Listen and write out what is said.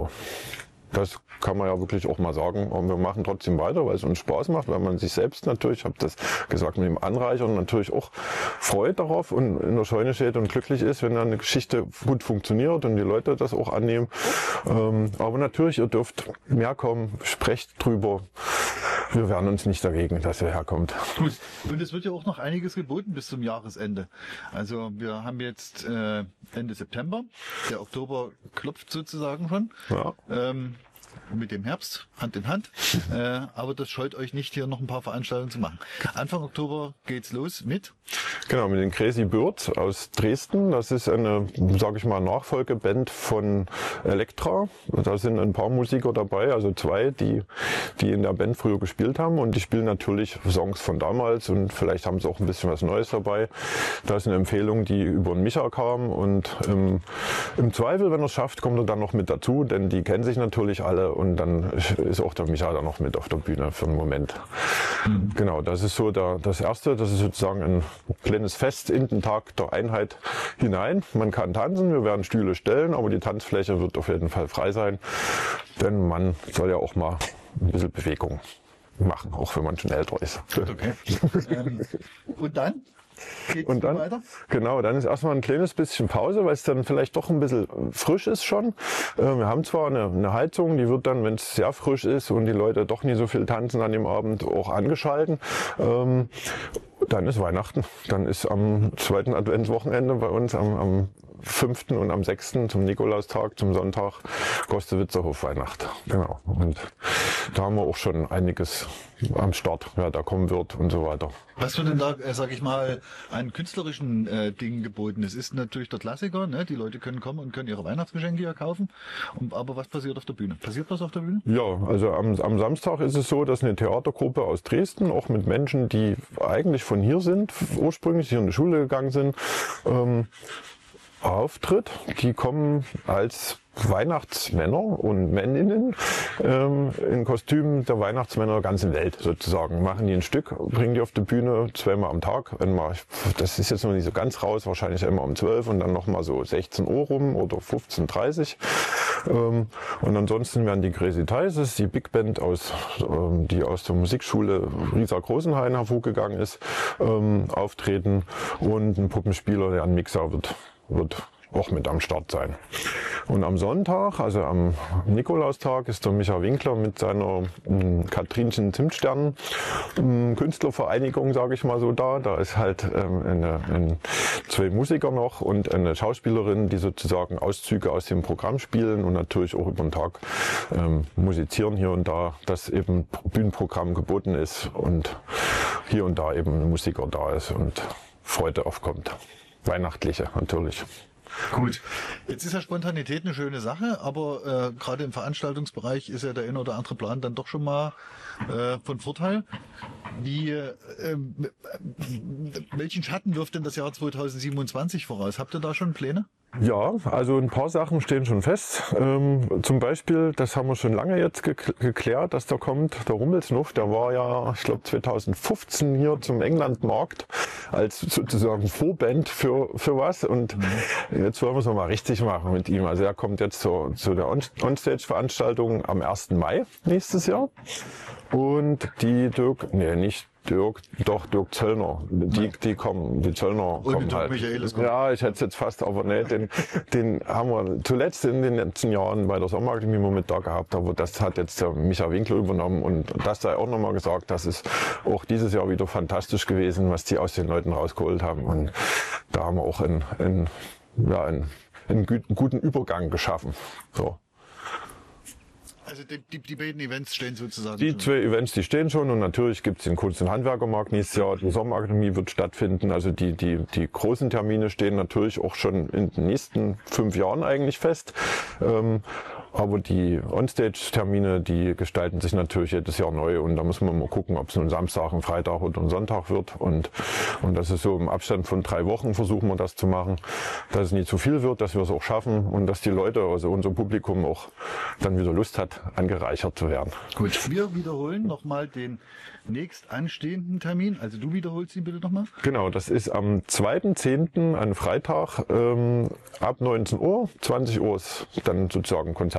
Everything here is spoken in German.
Genau. Das kann man ja wirklich auch mal sagen. Und wir machen trotzdem weiter, weil es uns Spaß macht, weil man sich selbst natürlich, ich habe das gesagt, mit dem Anreichern natürlich auch freut darauf und in der Scheune steht und glücklich ist, wenn dann eine Geschichte gut funktioniert und die Leute das auch annehmen. Aber natürlich, ihr dürft mehr kommen, sprecht drüber. Wir wehren uns nicht dagegen, dass ihr herkommt. Gut. Und es wird ja auch noch einiges geboten bis zum Jahresende. Also wir haben jetzt Ende September, der Oktober klopft sozusagen schon. Ja. Mit dem Herbst, Hand in Hand. Aber das scheut euch nicht, hier noch ein paar Veranstaltungen zu machen. Anfang Oktober geht's los mit? Genau, mit den Crazy Birds aus Dresden. Das ist eine, sage ich mal, Nachfolgeband von Elektra. Da sind ein paar Musiker dabei, also zwei, die in der Band früher gespielt haben. Und die spielen natürlich Songs von damals und vielleicht haben sie auch ein bisschen was Neues dabei. Da ist eine Empfehlung, die über den Micha kam. Und im Zweifel, wenn er es schafft, kommt er dann noch mit dazu, denn die kennen sich natürlich alle. Und dann ist auch der Micha da noch mit auf der Bühne für einen Moment. Mhm. Genau, das ist so das Erste. Das ist sozusagen ein kleines Fest in den Tag der Einheit hinein. Man kann tanzen, wir werden Stühle stellen, aber die Tanzfläche wird auf jeden Fall frei sein. Denn man soll ja auch mal ein bisschen Bewegung machen, auch wenn man schon älter ist. Okay. Und dann? Und dann, weiter? Genau, dann ist erstmal ein kleines bisschen Pause, weil es dann vielleicht doch ein bisschen frisch ist schon. Wir haben zwar eine Heizung, die wird dann, wenn es sehr frisch ist und die Leute doch nie so viel tanzen an dem Abend, auch angeschalten. Dann ist Weihnachten. Dann ist am zweiten Adventswochenende bei uns am 5. und am 6. zum Nikolaustag, zum Sonntag, Gostewitzer Hofweihnacht. Genau. Und da haben wir auch schon einiges am Start, wer da kommen wird und so weiter. Was wird denn da, sag ich mal, an künstlerischen Dingen geboten? Es ist natürlich der Klassiker, ne? Die Leute können kommen und können ihre Weihnachtsgeschenke hier kaufen. Aber was passiert auf der Bühne? Passiert was auf der Bühne? Ja, also am Samstag ist es so, dass eine Theatergruppe aus Dresden, auch mit Menschen, die eigentlich von hier sind, ursprünglich hier in die Schule gegangen sind, auftritt. Die kommen als Weihnachtsmänner und Männinnen in Kostümen der Weihnachtsmänner der ganzen Welt sozusagen. Machen die ein Stück, bringen die auf die Bühne zweimal am Tag. Einmal, das ist jetzt noch nicht so ganz raus, wahrscheinlich einmal um 12 und dann nochmal so 16 Uhr rum oder 15:30 und ansonsten werden die Crazy Thighs, die Big Band die aus der Musikschule Risa Großenhain hervorgegangen ist, auftreten und ein Puppenspieler, der ein Mixer wird auch mit am Start sein. Und am Sonntag, also am Nikolaustag, ist der Micha Winkler mit seiner Katrinchen Zimtstern Künstlervereinigung, sage ich mal so, da. Da ist halt zwei Musiker noch und eine Schauspielerin, die sozusagen Auszüge aus dem Programm spielen und natürlich auch über den Tag musizieren hier und da, dass eben Bühnenprogramm geboten ist und hier und da eben ein Musiker da ist und Freude aufkommt. Weihnachtliche natürlich. Gut, jetzt ist ja Spontanität eine schöne Sache, aber gerade im Veranstaltungsbereich ist ja der ein oder andere Plan dann doch schon mal von Vorteil. Welchen Schatten wirft denn das Jahr 2027 voraus? Habt ihr da schon Pläne? Ja, also ein paar Sachen stehen schon fest. Zum Beispiel, das haben wir schon lange jetzt geklärt, dass da kommt, der Rummelsnuff, der war ja, ich glaube 2015 hier zum Englandmarkt als sozusagen Vorband für was und jetzt wollen wir es nochmal richtig machen mit ihm. Also er kommt jetzt zu der Onstage-Veranstaltung am 1. Mai nächstes Jahr und die Dirk Zöllner, die kommen, die Zöllner kommen halt. Ja, ich hätte es jetzt fast, aber ne, den haben wir zuletzt in den letzten Jahren bei der Sommerakademie mal mit da gehabt, aber das hat jetzt der Micha Winkler übernommen und das sei auch nochmal gesagt, das ist auch dieses Jahr wieder fantastisch gewesen, was die aus den Leuten rausgeholt haben und da haben wir auch einen guten Übergang geschaffen. So. Also die beiden Events stehen sozusagen Die schon. Zwei Events, die stehen schon und natürlich gibt es den Kunst- und Handwerkermarkt nächstes Jahr, die Sommerakademie wird stattfinden, also die großen Termine stehen natürlich auch schon in den nächsten 5 Jahren eigentlich fest. Aber die Onstage-Termine, die gestalten sich natürlich jedes Jahr neu und da muss man mal gucken, ob es nun Samstag, ein Freitag oder ein Sonntag wird und das ist so im Abstand von 3 Wochen versuchen wir das zu machen, dass es nicht zu viel wird, dass wir es auch schaffen und dass die Leute, also unser Publikum auch dann wieder Lust hat, angereichert zu werden. Gut, wir wiederholen nochmal den nächst anstehenden Termin, also du wiederholst ihn bitte nochmal. Genau, das ist am 2.10. an Freitag ab 19 Uhr, 20 Uhr ist dann sozusagen Konzert